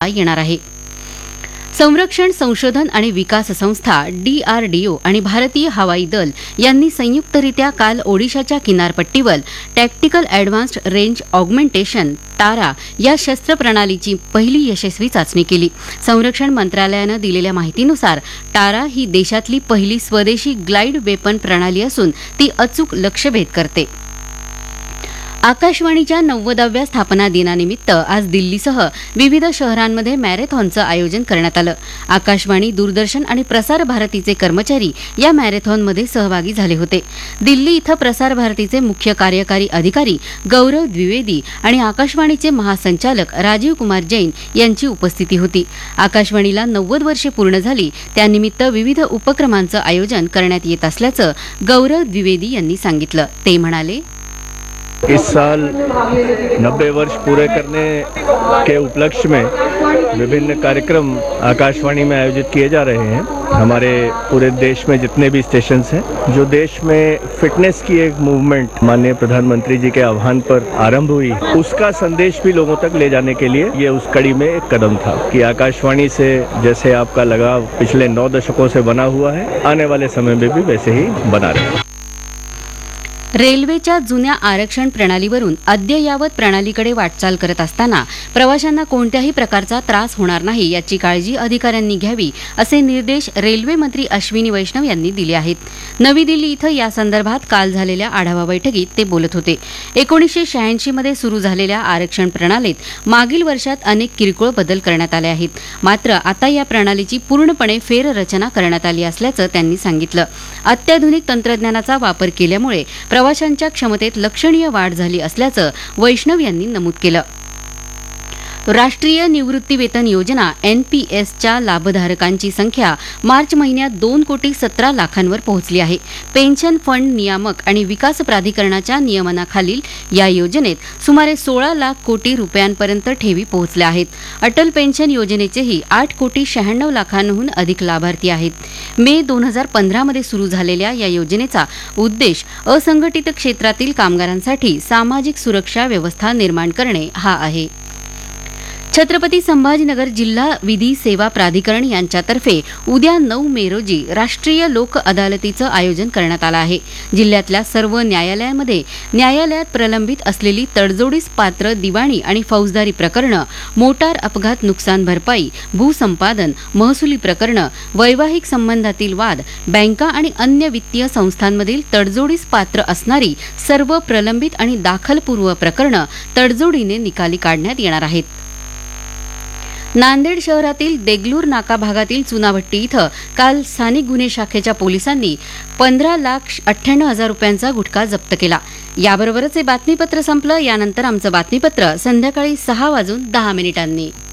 येणार आहे. संरक्षण संशोधन आणि विकास संस्था DRDO आणि भारतीय हवाई दल यांनी संयुक्तरित्या काल ओडिशाच्या किनारपट्टीवर टॅक्टिकल ॲडव्हान्स्ड रेंज ऑगमेंटेशन टारा या शस्त्र प्रणालीची पहिली यशस्वी चाचणी केली. संरक्षण मंत्रालयानं दिलेल्या माहितीनुसार टारा ही देशातली पहिली स्वदेशी ग्लाइड वेपन प्रणाली असून ती अचूक लक्ष्यभेद करते. आकाशवाणीच्या 90व्या स्थापना दिनानिमित्त आज दिल्लीसह विविध शहरांमध्ये मॅरेथॉनचं आयोजन करण्यात आलं. आकाशवाणी, दूरदर्शन आणि प्रसार भारतीचे कर्मचारी या मॅरेथॉनमध्ये सहभागी झाले होते. दिल्ली इथं प्रसार भारतीचे मुख्य कार्यकारी अधिकारी गौरव द्विवेदी आणि आकाशवाणीचे महासंचालक राजीव कुमार जैन यांची उपस्थिती होती. आकाशवाणीला 90 वर्षे पूर्ण झाली, त्यानिमित्त विविध उपक्रमांचं आयोजन करण्यात येत असल्याचं गौरव द्विवेदी यांनी सांगितलं. ते म्हणाले, इस साल 90 वर्ष पूरे करने के उपलक्ष्य में विभिन्न कार्यक्रम आकाशवाणी में आयोजित किए जा रहे हैं. हमारे पूरे देश में जितने भी स्टेशंस हैं, जो देश में फिटनेस की एक मूवमेंट माननीय प्रधानमंत्री जी के आह्वान पर आरंभ हुई, उसका संदेश भी लोगों तक ले जाने के लिए ये उस कड़ी में एक कदम था कि आकाशवाणी से जैसे आपका लगाव पिछले 9 दशकों से बना हुआ है, आने वाले समय में भी वैसे ही बना रहे. रेल्वेच्या जुन्या आरक्षण प्रणालीवरून अद्ययावत प्रणालीकडे वाटचाल करत असताना प्रवाशांना कोणत्याही प्रकारचा त्रास होणार नाही याची काळजी अधिकाऱ्यांनी घ्यावी असे निर्देश रेल्वे मंत्री अश्विनी वैष्णव यांनी दिले आहेत. नवी दिल्ली इथं यासंदर्भात काल झालेल्या आढावा बैठकीत ते बोलत होते. 1986 मध्ये सुरू झालेल्या आरक्षण प्रणालीत मागील वर्षात अनेक किरकोळ बदल करण्यात आले आहेत. मात्र आता या प्रणालीची पूर्णपणे फेररचना करण्यात आली असल्याचं त्यांनी सांगितलं. अत्याधुनिक तंत्रज्ञानाचा वापर केल्यामुळे प्रवाशांच्या क्षमतेत लक्षणीय वाढ झाली असल्याचं वैष्णव यांनी नमूद केलं. राष्ट्रीय निवृत्तीवेतन योजना NPSच्या लाभधारकांची संख्या मार्च महिन्यात 2,17,00,000 पोहोचली आहे. पेन्शन फंड नियामक आणि विकास प्राधिकरणाच्या नियमनाखालील या योजनेत सुमारे 16 लाख कोटी रुपयांपर्यंत ठेवी पोहोचल्या आहेत. अटल पेन्शन योजनेचेही 8,96,00,000 अधिक लाभार्थी आहेत. मे 2015 मध्ये सुरू झालेल्या या योजनेचा उद्देश असंघटित क्षेत्रातील कामगारांसाठी सामाजिक सुरक्षा व्यवस्था निर्माण करणे हा आहे. छत्रपती संभाजीनगर जिल्हा विधी सेवा प्राधिकरण यांच्यातर्फे उद्या 9 मे रोजी राष्ट्रीय लोक अदालतीचं आयोजन करण्यात आलं आहे. जिल्ह्यातल्या सर्व न्यायालयांमध्ये न्यायालयात प्रलंबित असलेली तडजोडीस पात्र दिवाणी आणि फौजदारी प्रकरणं, मोटार अपघात नुकसान भरपाई, भूसंपादन, महसुली प्रकरणं, वैवाहिक संबंधातील वाद, बँका आणि अन्य वित्तीय संस्थांमधील तडजोडीस पात्र असणारी सर्व प्रलंबित आणि दाखलपूर्व प्रकरणं तडजोडीने निकाली काढण्यात येणार आहेत. नांदेड शहरातील देगलूर नाका भागातील चुनाभट्टी इथं काल स्थानिक गुन्हे शाखेच्या पोलिसांनी 15,98,000 रुपयांचा गुटखा जप्त केला. याबरोबरच हे बातमीपत्र संपलं. यानंतर आमचं बातमीपत्र संध्याकाळी 6:10 वाजून 10 मिनिटांनी.